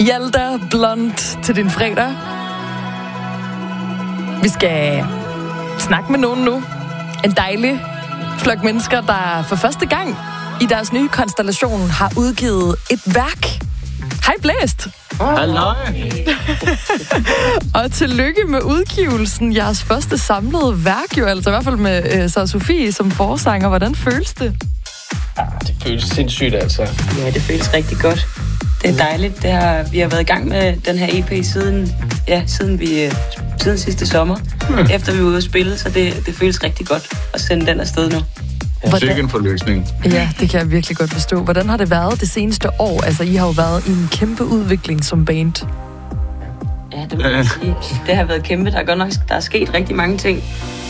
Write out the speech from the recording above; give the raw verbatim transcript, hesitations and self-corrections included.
Hjalta Blond til din fredag. Vi skal snakke med nogen nu. En dejlig flok mennesker, der for første gang i deres nye konstellation har udgivet et værk. Hej Blæst! Halløj! Og tillykke med udgivelsen. Jeres første samlede værk jo, altså i hvert fald med uh, Sara Sofie som forsanger. Hvordan føles det? Ja, det føles sindssygt, altså. Ja, det føles rigtig godt. Det er dejligt. Det har, vi har været i gang med den her E P siden, ja, siden, vi, siden sidste sommer, hmm. efter vi var ude at spille, så det, det føles rigtig godt at sende den afsted nu. Ja, sikke en forløsning. Ja, det kan jeg virkelig godt forstå. Hvordan har det været det seneste år? Altså, I har jo været i en kæmpe udvikling som band. Ja, det må jeg sige. Det har været kæmpe. Der er godt nok der er sket rigtig mange ting.